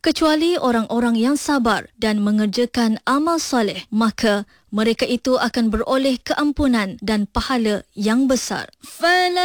Kecuali orang-orang yang sabar dan mengerjakan amal soleh, maka mereka itu akan beroleh keampunan dan pahala yang besar.